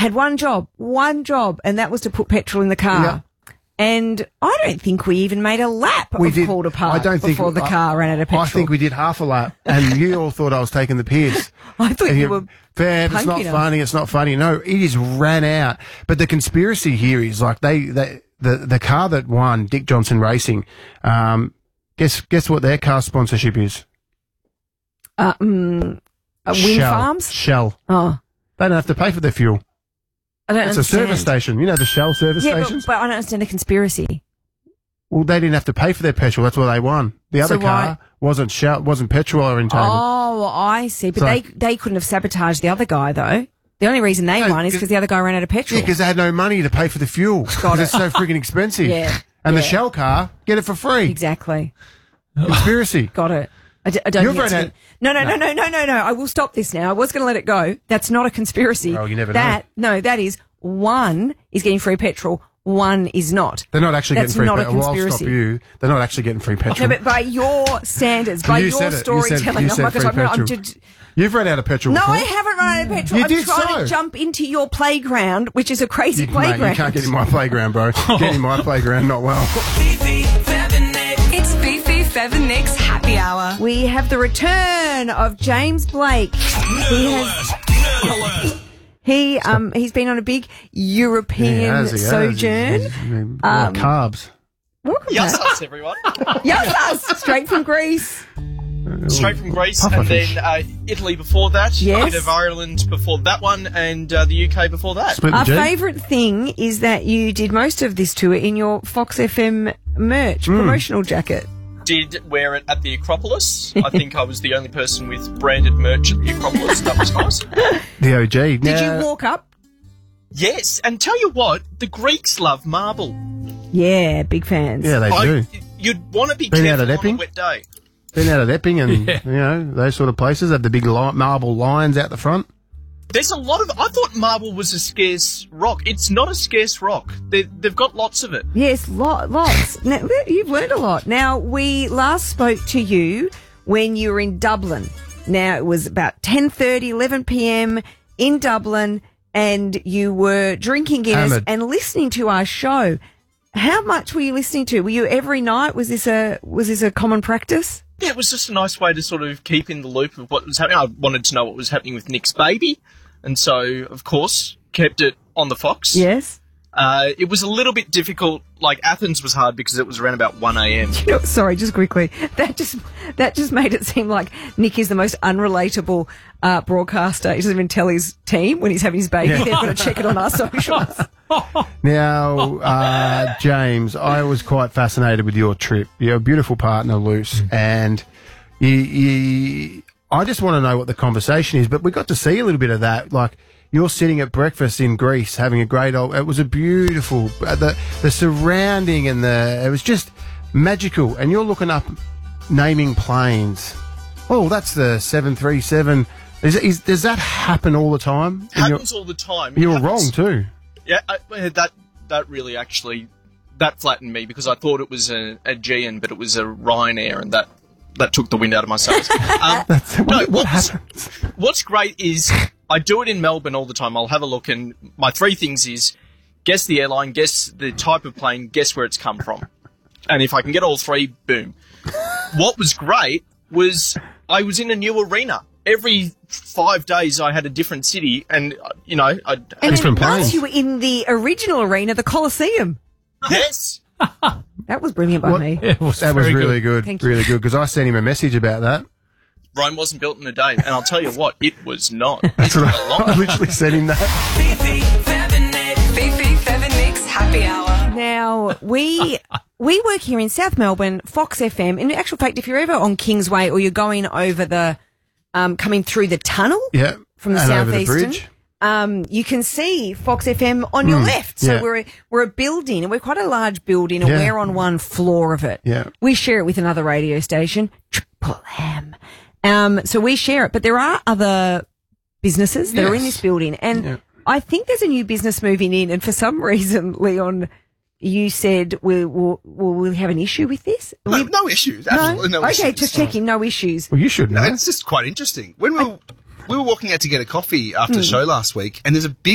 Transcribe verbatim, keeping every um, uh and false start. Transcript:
had one job, one job, and that was to put petrol in the car. Yeah. And I don't think we even made a lap We of did. Calder Park I don't think before the I- car ran out of petrol. I think we did half a lap, and you all thought I was taking the piss. I thought And you were Fab, it's not punking us. funny. It's not funny. No, it just ran out. But the conspiracy here is like they, they the the car that won, Dick Johnson Racing. Um, guess guess what their car sponsorship is? Uh, um, uh, wind Shell. farms? Shell. Oh, They don't have to pay for their fuel. I don't It's understand. a service station. You know the Shell service Yeah, but, stations. but I don't understand the conspiracy. Well, they didn't have to pay for their petrol. That's why they won. The other So why- car wasn't Shell, wasn't petrol orientated. Oh, I see. But So- they they couldn't have sabotaged the other guy, though. The only reason they No, won is because- because the other guy ran out of petrol. Yeah, because they had no money to pay for the fuel. Because it's so freaking expensive. Yeah, And the yeah. Shell car, get it for free. Exactly. Conspiracy. Got it. I, d- I don't You're think it's very good. No, no, no, no, no, no, no. I will stop this now. I was going to let it go. That's not a conspiracy. Oh, you never know. that, No, that is one is getting free petrol, one is not. They're not actually That's getting free not a petrol. Well, I'll conspiracy. stop you. They're not actually getting free No, petrol. but by your standards, by You your said it. You said- storytelling, you oh said my gosh, free I'm, I'm petrol. just, You've run out of petrol no, before. I haven't run out of petrol. You I'm did trying so. to jump into your playground, which is a crazy You, mate, playground. you can't get in my playground, bro. Get in my playground, not well. Fifi, Fab and Nick. It's Fifi, Fab and Nick's Happy Hour. We have the return of James Blake. He has, he um he's been on a big European Yeah, has he, has he? sojourn. He's- he's- Um, yeah, carbs. Welcome Yes, back. us, everyone. Yes, straight from Greece. Straight from Greece, Puffer and fish. then uh, Italy before that, Yes. a bit of Ireland before that one, and uh, the U K before that. Split the Our G. favourite thing is that you did most of this tour in your Fox F M merch promotional jacket. Did wear it at the Acropolis. I think I was the only person with branded merch at the Acropolis. That was nice. The O G. Did Now, you walk up? Yes, and tell you what, the Greeks love marble. Yeah, big fans. Yeah, they I, do. you'd want to be Been out careful at on a Epping? wet day. Been out at Epping and, you know, those sort of places have the big li- marble lions out the front. There's a lot of. I thought marble was a scarce rock. It's not a scarce rock. They, they've got lots of it. Yes, lot, lots. Now, you've learned a lot. Now, we last spoke to you when you were in Dublin. Now, it was about ten thirty, eleven p.m. in Dublin, and you were drinking Guinness Hammered. and listening to our show. How much were you listening to? Were you every night? Was this a was this a common practice? Yeah, it was just a nice way to sort of keep in the loop of what was happening. I wanted to know what was happening with Nick's baby, and so, of course, kept it on the Fox. Yes. Uh, it was a little bit difficult. Like, Athens was hard because it was around about one a.m. You know, sorry, just quickly. That just that just made it seem like Nick is the most unrelatable uh, broadcaster. He doesn't even tell his team when he's having his baby. Yeah. They've got to check it on our socials. Now, uh, James, I was quite fascinated with your trip. You're a beautiful partner, Luce, and you, you, I just want to know what the conversation is, but we got to see a little bit of that. Like, you're sitting at breakfast in Greece having a great old, it was a beautiful, uh, the, the surrounding and the, it was just magical. And you're looking up, naming planes. Oh, that's the seven three seven. Is, is, does that happen all the time? And you're- Happens all the time. It You were happens- wrong too. Yeah, I, that that really actually that flattened me because I thought it was a, a Aegean, but it was a Ryanair, and that that took the wind out of my sails. Um, That's, no, what, what what's, happens? what's great is I do it in Melbourne all the time. I'll have a look, and my three things is guess the airline, guess the type of plane, guess where it's come from, and if I can get all three, boom. What was great was I was in a new arena. Every five days I had a different city, and, uh, you know, I... And Different then planes. once you were in the original arena, the Colosseum. Yes! That was brilliant by What- me. It was That was very really good, Thank you. really good, because I sent him a message about that. Rome wasn't built in a day, and I'll tell you what, it was not. That's what I, I literally sent him that. Fifi, Fab and Nick. Fifi, Fab and Nick's Happy Hour. Now, we we work here in South Melbourne, Fox F M. In actual fact, if you're ever on Kingsway or you're going over the, um, coming through the tunnel Yeah, from the and over the southeastern, bridge. um, you can see Fox F M on your left. So yeah. we're a, we're a building, and we're quite a large building, and Yeah. we're on one floor of it. Yeah. We share it with another radio station, Triple M. Um, so we share it, but there are other businesses that are in Yes. this building, and Yeah. I think there's a new business moving in, and for some reason, Leon, you said we will we'll, we'll have an issue with this. No, We- no issues. Absolutely no, okay, issues. just checking, no issues. Well, you should know. No, it's just quite interesting. When we were, we were walking out to get a coffee after the show last week, and there's a big